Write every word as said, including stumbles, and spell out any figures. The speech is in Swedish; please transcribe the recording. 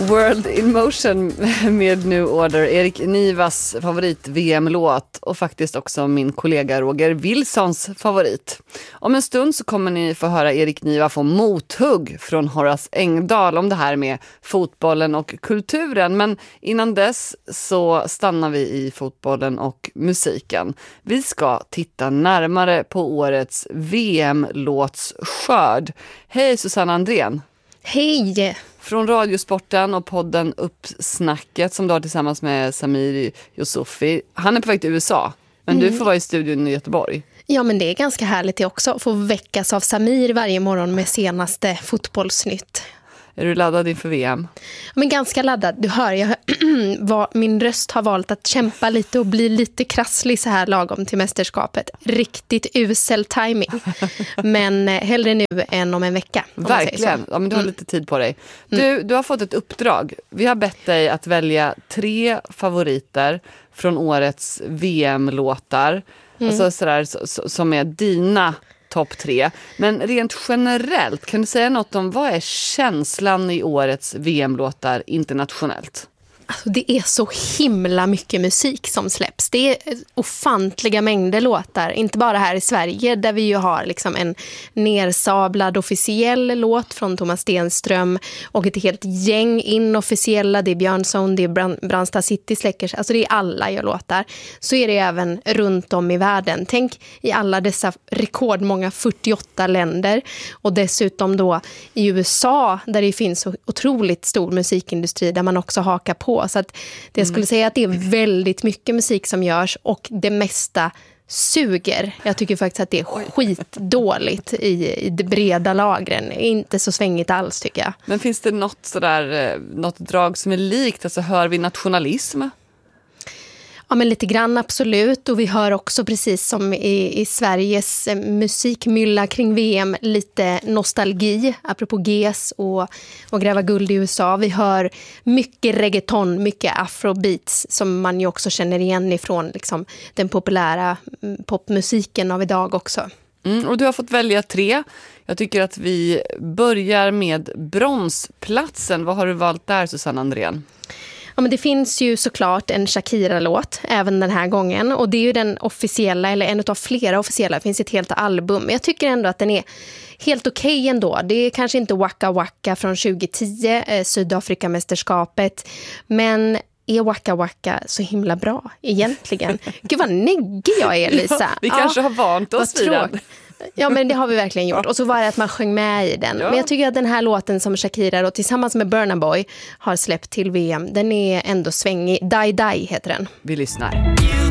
World in Motion med New Order, Erik Nivas favorit-V M-låt och faktiskt också min kollega Roger Wilsons favorit. Om en stund så kommer ni få höra Erik Niva få mothugg från Horace Engdahl om det här med fotbollen och kulturen. Men innan dess så stannar vi i fotbollen och musiken. Vi ska titta närmare på årets V M-låtsskörd. Hej Susanna Andrén! Hej! Från Radiosporten och podden Uppsnacket som du har tillsammans med Samir Yusufi. Han är på väg till U S A, men mm. du får vara i studion i Göteborg. Ja, men det är ganska härligt det också. Att få väckas av Samir varje morgon med senaste fotbollsnytt. Är du laddad inför V M? Men ganska laddad. Du hör, jag, vad, min röst har valt att kämpa lite och bli lite krasslig så här lagom till mästerskapet. Riktigt usel timing. Men hellre nu än om en vecka. Om Verkligen. Ja, men du har mm. lite tid på dig. Du, du har fått ett uppdrag. Vi har bett dig att välja tre favoriter från årets V M-låtar. Mm. Alltså sådär, så, som är dina topp tre. Men rent generellt, kan du säga något om vad är känslan i årets V M-låtar internationellt? Alltså, det är så himla mycket musik som släpps. Det är ofantliga mängder låtar. Inte bara här i Sverige där vi ju har liksom en nersablad officiell låt från Thomas Stenström och ett helt gäng inofficiella. Det är Björnsson, det är Brand- Brandsta City Släckers. Alltså det är alla jag låtar. Så är det även runt om i världen. Tänk i alla dessa rekordmånga fyrtioåtta länder. Och dessutom då i U S A där det finns så otroligt stor musikindustri där man också hakar på. Så att det jag skulle mm. säga att det är väldigt mycket musik som görs och det mesta suger. Jag tycker faktiskt att det är skitdåligt i, i de breda lagren. Inte så svängigt alls tycker jag. Men finns det något, sådär, något drag som är likt? Alltså hör vi nationalism? Ja, men lite grann absolut. Och vi hör också precis som i, i Sveriges musikmylla kring V M lite nostalgi, apropå G S och, och gräva guld i U S A. Vi hör mycket reggaeton, mycket afrobeats som man ju också känner igen ifrån liksom, den populära popmusiken av idag också. Mm, och du har fått välja tre. Jag tycker att vi börjar med bronsplatsen. Vad har du valt där, Susanna Andrén? Ja, men det finns ju såklart en Shakira-låt även den här gången. Och det är ju den officiella, eller en av flera officiella. Det finns ett helt album. Men jag tycker ändå att den är helt okej okay ändå. Det är kanske inte Waka Waka från tjugo tio, eh, Sydafrika-mästerskapet. Men är Waka Waka så himla bra egentligen? Gud vad neggig jag är, Lisa. Ja, vi kanske ja, har vant oss vid den. Ja, men det har vi verkligen gjort. Och så var det att man sjöng med i den. Ja. Men jag tycker att den här låten som Shakira då, tillsammans med Burna Boy har släppt till V M, den är ändå svängig. Die Die heter den. Vi lyssnar.